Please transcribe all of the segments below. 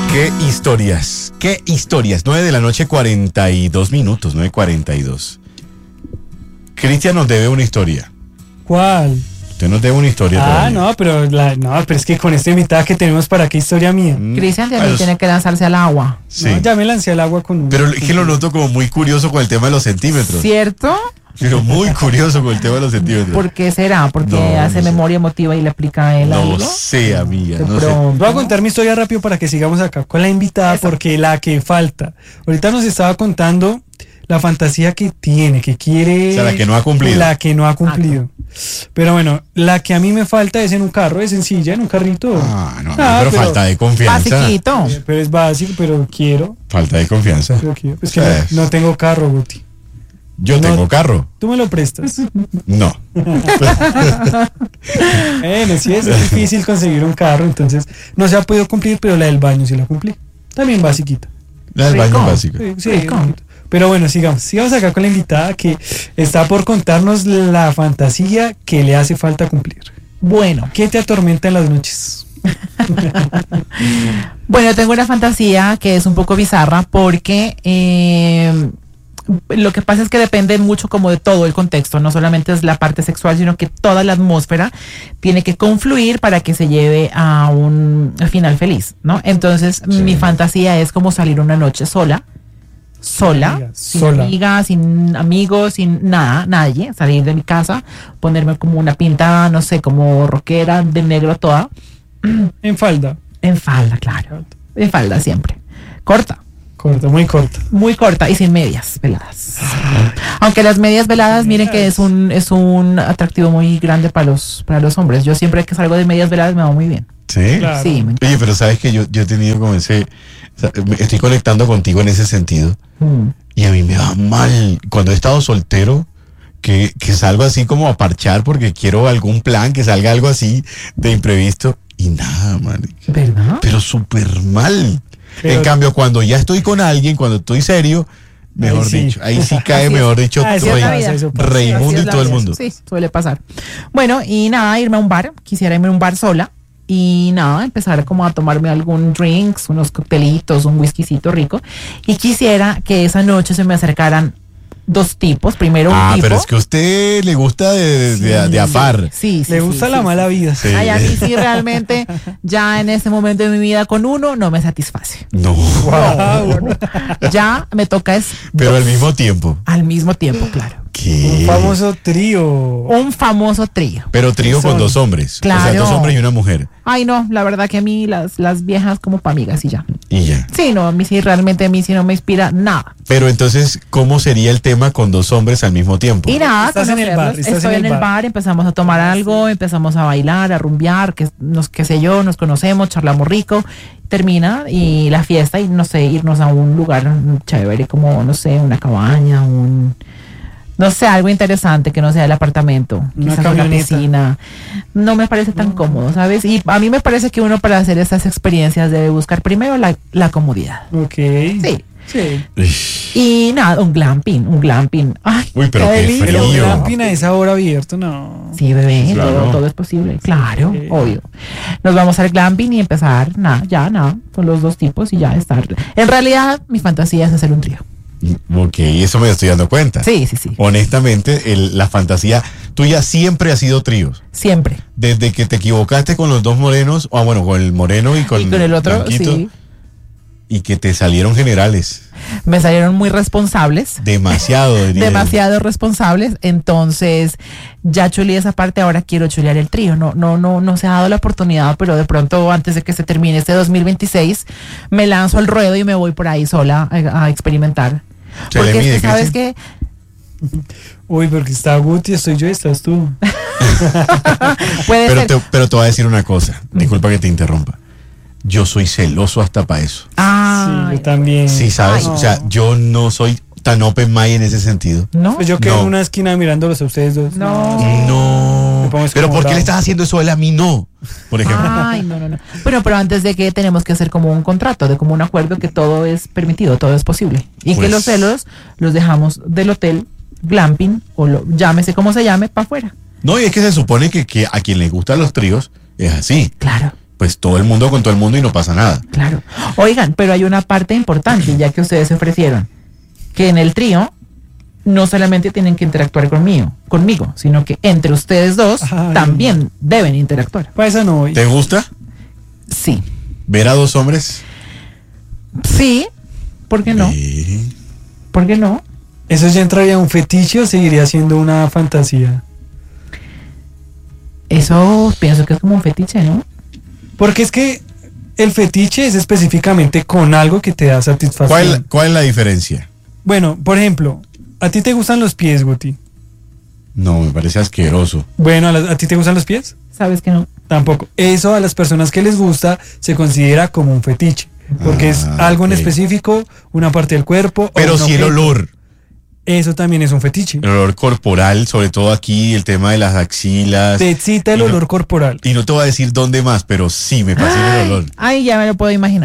Qué historias. 9:42 a.m, 9:42. Cristian nos debe una historia. ¿Cuál? Usted nos debe una historia todavía. No, pero es que con esta invitada que tenemos, ¿para qué historia mía? Cristian también tiene que lanzarse al agua. Sí. No, ya me lancé al agua con un... Pero es que lo noto como muy curioso con el tema de los centímetros. ¿Cierto? Pero muy curioso con el tema de los centímetros. ¿Por qué será? ¿Porque No, hace no sé. memoria emotiva y le aplica a él algo? No sé, amiga, De no sé. pronto. Voy a contar mi historia rápido para que sigamos acá con la invitada, porque la que falta. Ahorita nos estaba contando la fantasía que tiene, que quiere... O sea, la que no ha cumplido. La que no ha cumplido. Pero bueno, la que a mí me falta es en un carro, es sencilla, en un carrito. Pero falta de confianza. Basiquito. Pero es básico, pero quiero. Falta de confianza. Es que no tengo carro, Guti. Yo No. tengo carro. Tú me lo prestas. No. Sí es difícil conseguir un carro, entonces no se ha podido cumplir, pero la del baño sí la cumplí. También basiquita. La del baño Rico. básico. Sí, Rico. pero bueno, sigamos acá con la invitada que está por contarnos la fantasía que le hace falta cumplir. Bueno, ¿Qué te atormenta en las noches? bueno, tengo una fantasía que es un poco bizarra porque lo que pasa es que depende mucho como de todo el contexto, no solamente es la parte sexual, sino que toda la atmósfera tiene que confluir para que se lleve a un final feliz, ¿no? Entonces, Sí. mi fantasía es como salir una noche sola, sin Sola. amigas, sin amigos, sin nada, nadie, salir de mi casa, ponerme como una pinta, no sé, como rockera, de negro toda, En falda. en falda, claro, en falda siempre, corta. Corta, muy corta. Muy corta y sin medias veladas. Aunque las medias veladas, miren que es un atractivo muy grande para los hombres. Yo siempre que salgo de medias veladas me va muy bien. ¿Sí? Claro. Sí, me Oye, pero sabes que yo he tenido como ese... o sea, estoy conectando contigo en ese sentido. Mm. Y a mí me va mal. Cuando he estado soltero, que salgo así como a parchar porque quiero algún plan, que salga algo así de imprevisto. Y nada, man. ¿Verdad? Pero súper mal. Pero- En cambio, cuando ya estoy con alguien, cuando estoy serio, mejor Ahí sí. dicho, ahí sí cae, Así es. mejor dicho, Así es la vida. Así Raimundo es y la todo el vida. mundo. Sí, suele pasar. Bueno, y nada, irme a un bar. Quisiera irme a un bar sola. Y nada, empezar como a tomarme algún drinks, unos coctelitos, un whiskycito rico. Y quisiera que esa noche se me acercaran dos tipos. Primero un tipo. Pero es que a usted le gusta de afar. Sí, sí, Le sí, gusta sí, la sí. mala vida. Sí. Ay, a mí sí realmente ya en este momento de mi vida con uno no me satisface. No. Wow. Ya me toca es Pero al mismo tiempo. al mismo tiempo, claro. ¿Qué? Un famoso trío. Un famoso trío. Pero trío con Son- dos hombres. O sea, Claro. dos hombres y una mujer. Ay, no, la verdad que a mí las viejas como pa' amigas y ya. Y ya. Sí, no, a mí sí, realmente a mí sí no me inspira nada. Pero entonces, ¿cómo sería el tema con dos hombres al mismo tiempo? Y nada, Estás en el conocerlos. bar, estás Estoy en en el el bar. bar, empezamos a tomar algo, empezamos a bailar, a rumbear, qué sé yo, nos conocemos, charlamos rico, termina y la fiesta y no sé, irnos a un lugar chévere como, no sé, una cabaña, no sé, algo interesante que no sea el apartamento, Una quizás una camioneta. piscina. No me parece tan cómodo, ¿sabes? Y a mí me parece que uno para hacer estas experiencias debe buscar primero la comodidad. Ok. Sí. Sí. Uy, Y nada, un glamping. Ay, Uy, pero qué delicia. Pero frío. glamping a esa hora abierto, no. Sí, bebé, Claro. todo es posible. Claro, Sí. obvio. Nos vamos al glamping y empezar, nada, con los dos tipos y ya estar. En realidad, mi fantasía es hacer un trío. Ok, eso me estoy dando cuenta. Sí, sí, sí. Honestamente, la fantasía tuya siempre ha sido tríos. Siempre. Desde que te equivocaste con los dos morenos, o bueno, con el moreno y con Y con el otro, blanquito, sí. y que te salieron generales. Me salieron muy responsables. Demasiado, diría yo. Demasiado responsables, entonces ya chuleé esa parte, ahora quiero chulear el trío. No se ha dado la oportunidad, pero de pronto antes de que se termine este 2026 me lanzo al ruedo y me voy por ahí sola a experimentar. Se le Porque es mide, que sabes Cristian. que Uy, porque está Guti, estoy yo y estás tú. puede Pero ser. te voy a decir una cosa, disculpa que te interrumpa. Yo soy celoso hasta para eso. Ay, Sí, yo también. Sí, ¿sabes? Ay. O sea, yo no soy tan open mind en ese sentido. ¿no? Pues yo quedo No. en una esquina mirándolos a ustedes dos. No. No. Me pongo Pero ¿por qué bravo. le estás haciendo eso a él a mí no? Por ejemplo. Ay, no. Bueno, pero antes de que tenemos que hacer como un contrato, de como un acuerdo que todo es permitido, todo es posible. Y Pues- que los celos los dejamos del hotel, glamping, o llámese como se llame, para afuera. No, y es que se supone que a quien le gustan los tríos es así. Claro. pues todo el mundo con todo el mundo y no pasa nada. Claro. Oigan, pero hay una parte importante, ya que ustedes se ofrecieron, que en el trío no solamente tienen que interactuar conmigo, sino que entre ustedes dos Ay. también deben interactuar. Para esa no voy. ¿Te gusta Sí. ver a dos hombres? Sí. ¿Por qué no? ¿Por qué no? ¿Eso ya entraría a un fetiche o seguiría siendo una fantasía? Eso pienso que es como un fetiche, ¿no? Porque es que el fetiche es específicamente con algo que te da satisfacción. ¿Cuál es la diferencia? Bueno, por ejemplo, ¿a ti te gustan los pies, Guti? No, me parece asqueroso. Bueno, ¿a ti te gustan los pies? ¿Sabes que no? Tampoco. Eso a las personas que les gusta se considera como un fetiche. Porque es algo en ok. específico, una parte del cuerpo. o Pero un sí el objeto. olor. Eso también es un fetiche. El olor corporal, sobre todo aquí, el tema de las axilas. Te excita el Y no- olor corporal. Y no te voy a decir dónde más, pero sí me fascina el olor. Ay, ya me lo puedo imaginar.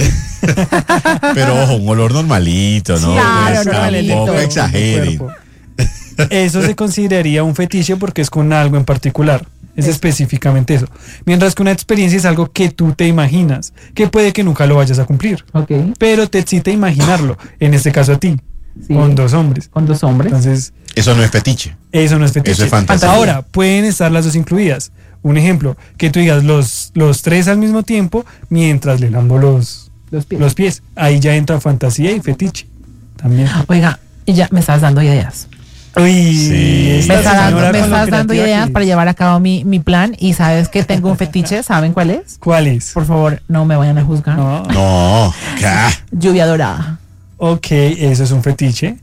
Pero ojo, un olor normalito, ¿no? Claro, Pues, normalito. tampoco Del exageren. cuerpo. Eso se consideraría un fetiche porque es con algo en particular. Es específicamente eso. Mientras que una experiencia es algo que tú te imaginas, que puede que nunca lo vayas a cumplir. Ok. Pero te excita imaginarlo. En este caso a ti, Sí. con dos hombres. Con dos hombres. Entonces, Eso no es fetiche. eso no es fetiche. Eso es fantasía. Ahora, pueden estar las dos incluidas. Un ejemplo, que tú digas los tres al mismo tiempo mientras le lambo Los pies. los pies. Ahí ya entra fantasía y fetiche. También. Oiga, y ya me estás dando ideas. Uy, Sí. esta Me estás dando, señora me con lo estás dando creativa ideas que para es. llevar a cabo mi plan. Y sabes que tengo un fetiche. ¿Saben cuál es? ¿Cuál es? Por favor, no me vayan a juzgar. No. No, ¿qué? Lluvia dorada. Ok, eso es un fetiche.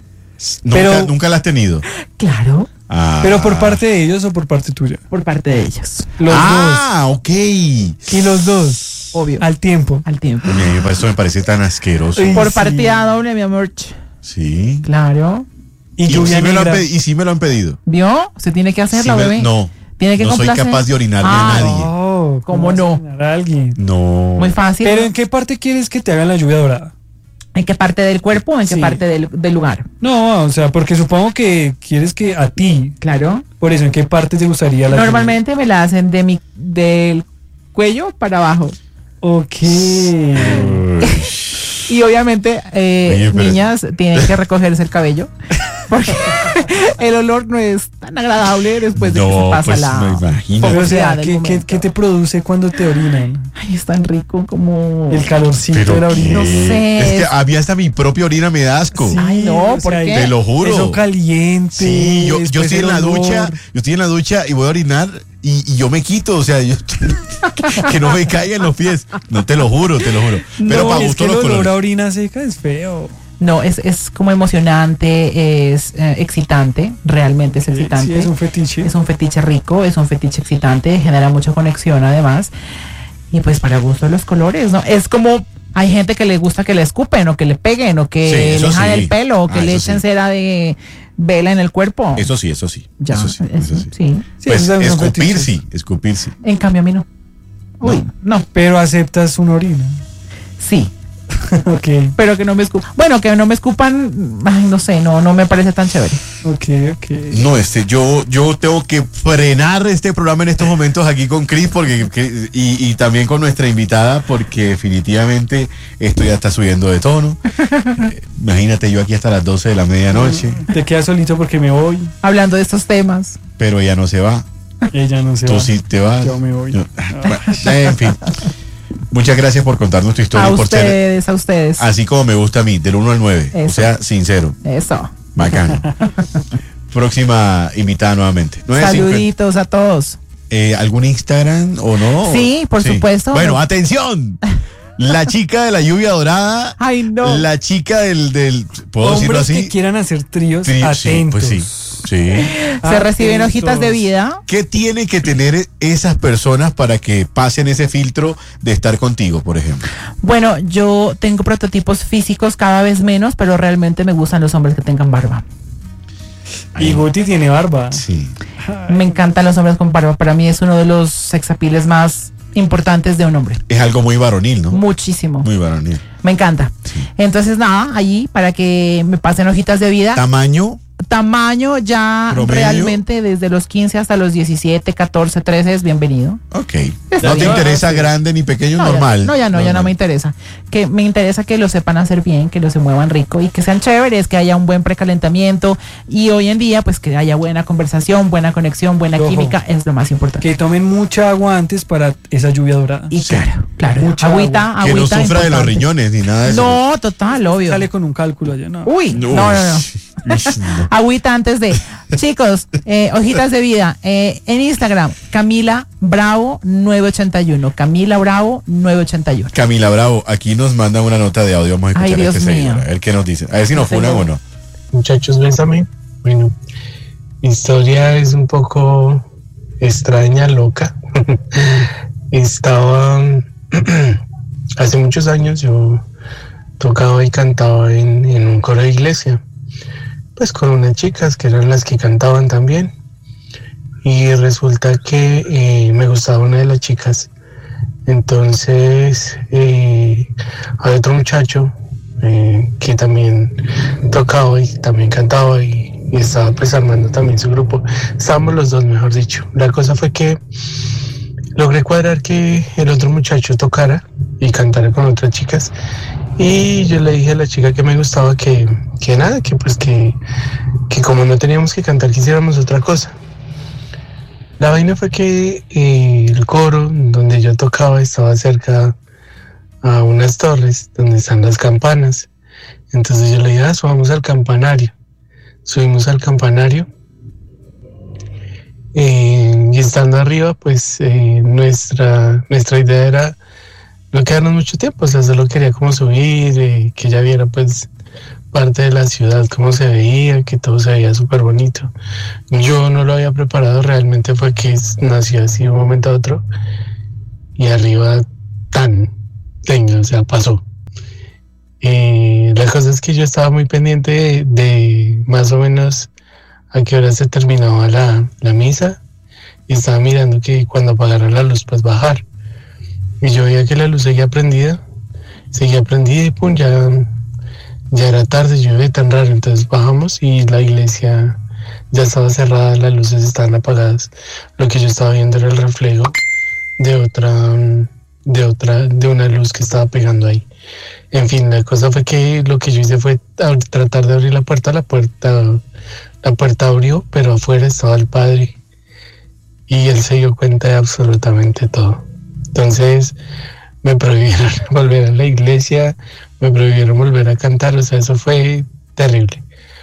Nunca, nunca la has tenido. Claro, Ah. ¿Pero por parte de ellos o por parte tuya? por parte de ellos. Los ok. dos. Y los dos. Obvio. Al tiempo. Al tiempo. Eso me parece tan asqueroso. Uy. Por sí. partida doble, mi amor. Sí. Claro. Y Y lluvia sí me lo han negra. y sí me lo han pedido. ¿Vio? Se tiene que hacerlo, Sí me- bebé. no. Tiene que No soy complacer. capaz de orinarme a Ah, nadie. Oh, ¿Cómo no? asesinar a alguien? No. Muy fácil. ¿Pero en qué parte quieres que te hagan la lluvia dorada? ¿En qué parte del cuerpo o en qué Sí. parte del lugar? No, o sea, porque supongo que quieres que a ti, Claro. por eso, ¿en qué parte te gustaría la Normalmente me la hacen del cuello para abajo. lluvia? Ok. Y obviamente, Oye, pero- niñas tienen que recogerse el cabello. Porque el olor no es tan agradable después de que No, se pasa pues, la me imagino. Pero, o sea, fogosidad del ¿qué momento. te produce cuando te orinan? Ay, es tan rico como... El calorcito ¿Pero de la qué? orina. No sé. Es que a mí hasta mi propia orina me da asco. Sí, Ay, no, o ¿por sea, qué? Te lo juro. Eso caliente. Sí, yo después estoy en el la olor. ducha, y voy a orinar y yo me quito, o sea, que no me caigan los pies. No, te lo juro, te lo juro. Pero No, para es gusto que el los olor a colores. orina seca es feo. No, es como emocionante, es excitante, realmente es excitante. Sí, es un fetiche. Es un fetiche rico, es un fetiche excitante, genera mucha conexión además. Y pues para gusto de los colores, ¿no? Es como, hay gente que le gusta que le escupen o que le peguen o Sí, que eso le jalen sí. el pelo o que Ah, le eso echen sí. cera de vela en el cuerpo. Eso sí, eso sí. Ya, Eso sí, eso, eso sí. sí. Sí, Pues esos también son escupir fetiches. sí, escupir sí. En cambio a mí no. Uy, no, Pero aceptas una orina. sí. Ok, Pero que no me escupan. Bueno, que no me escupan, ay, no sé, no me parece tan chévere. ok. No, yo tengo que frenar este programa en estos momentos aquí con Cris y también con nuestra invitada porque definitivamente esto ya está subiendo de tono. Imagínate yo aquí hasta las 12 de la medianoche, Te quedas solito porque me voy. Hablando de estos temas. pero ella no se va. Ella no se Tú va. sí te vas. Yo me voy. Bueno, en fin. Muchas gracias por contarnos tu historia A y por ser ustedes, a ustedes. así como me gusta a mí, del 1 al 9. O Eso. sea, sincero, Eso. bacano. Próxima invitada nuevamente. 9:50. Saluditos a todos. ¿Algún Instagram o no? Sí, por supuesto. Bueno, atención. La chica de la lluvia dorada. Ay, no. La chica del ¿puedo decirlo Hombres así? que quieran hacer tríos, Sí, atentos. pues sí. Sí. Se reciben Atentos. hojitas de vida. ¿Qué tienen que tener esas personas para que pasen ese filtro de estar contigo, por ejemplo? Bueno, yo tengo prototipos físicos cada vez menos, pero realmente me gustan los hombres que tengan barba. Y Guti tiene barba. Sí. Me encantan los hombres con barba. Para mí es uno de los sex appeals más importantes de un hombre. Es algo muy varonil, ¿no? Muchísimo. Muy varonil. Me encanta. Entonces, nada, allí para que me pasen hojitas de vida. Tamaño. tamaño ya ¿Promedio? realmente desde los 15 hasta los 17, 14, 13 es bienvenido. Ok. Está ¿No te bien. interesa grande ni pequeño, normal? Ya no Normal. me interesa. Que me interesa que lo sepan hacer bien, que lo se muevan rico y que sean chéveres, que haya un buen precalentamiento y hoy en día pues que haya buena conversación, buena conexión, buena Ojo. química, es lo más importante. Que tomen mucha agua antes para esa lluvia dorada. Y claro, Mucha agüita, agua. Que no agüita sufra de los importante. riñones ni nada de eso. No, total, obvio. Sale con un cálculo allá, ¿no? Uy, no. No. Agüita antes de. Chicos, hojitas de vida. En Instagram, Camila Bravo 981. Camila Bravo 981. Camila Bravo, aquí nos manda una nota de audio. Vamos a escuchar Ay, a Dios este seguidor. mío. A ver qué nos dice. A ver si nos funan o no. Muchachos, bésame. Bueno, mi historia es un poco extraña, loca. Estaba hace muchos años yo tocaba y cantaba en un coro de iglesia, pues con unas chicas que eran las que cantaban también. Y resulta que me gustaba una de las chicas. Entonces había otro muchacho que también tocaba y también cantaba y estaba pues armando también su grupo. Estábamos los dos, mejor dicho. La cosa fue que logré cuadrar que el otro muchacho tocara y cantara con otras chicas. Y yo le dije a la chica que me gustaba que nada, que pues que como no teníamos que cantar, que hiciéramos otra cosa. La vaina fue que el coro donde yo tocaba estaba cerca a unas torres donde están las campanas. Entonces yo le dije, subamos al campanario. Subimos al campanario. Y estando arriba, pues nuestra idea era no quedarnos mucho tiempo, o sea, solo quería como subir, que ya viera pues parte de la ciudad, cómo se veía, que todo se veía súper bonito. Yo no lo había preparado, realmente fue que nació así de un momento a otro y arriba o sea, pasó. La cosa es que yo estaba muy pendiente de más o menos a qué hora se terminaba la misa y estaba mirando que cuando apagara la luz pues bajar. Y yo veía que la luz seguía prendida y pum, ya era tarde, yo veía tan raro, entonces bajamos y la iglesia ya estaba cerrada, las luces estaban apagadas. Lo que yo estaba viendo era el reflejo de una luz que estaba pegando ahí. En fin, la cosa fue que lo que yo hice fue tratar de abrir la puerta abrió, pero afuera estaba el padre y él se dio cuenta de absolutamente todo. Entonces me prohibieron volver a la iglesia, me prohibieron volver a cantar, o sea, eso fue terrible.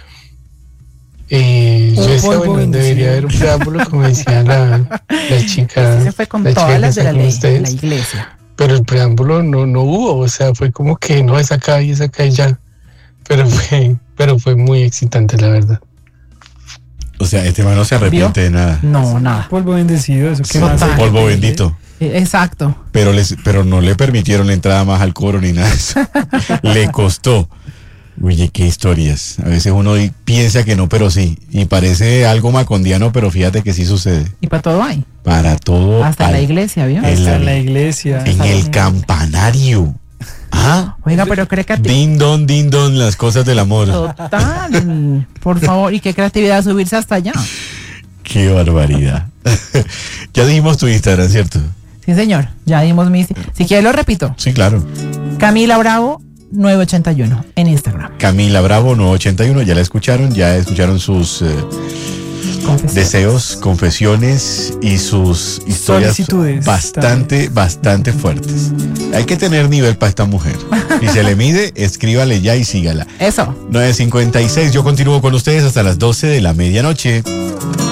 Yo decía, bueno, debería haber un preámbulo, como decía la chica. Se fue con la chica todas que las de está la con ley, ustedes. la iglesia. Pero el preámbulo no hubo, o sea, fue como que no, es acá y ya. Pero fue muy excitante, la verdad. O sea, este man no se arrepiente de nada. No, nada. Polvo bendecido, eso que Total. más. Polvo bendito. Exacto. Pero no le permitieron la entrada más al coro ni nada de eso. Le costó. Oye, qué historias. A veces uno piensa que no, pero sí. Y parece algo macondiano, pero fíjate que sí sucede. Y para todo hay. Para todo. Hasta en la iglesia, ¿vio? Hasta en la iglesia. En el campanario. Ah, Oiga, pero cree que din don, las cosas del amor. total. Por favor, y qué creatividad subirse hasta allá. Qué barbaridad. Ya dijimos tu Instagram, ¿cierto? Sí, señor. Ya dimos si quiere lo repito. Sí, claro. Camila Bravo 981 en Instagram. Camila Bravo 981, ya escucharon sus Confesión. deseos, confesiones y sus historias Solicitudes bastante fuertes. Hay que tener nivel para esta mujer. Si se le mide, escríbale ya y sígala. Eso. 9:56, yo continúo con ustedes hasta las 12 de la medianoche.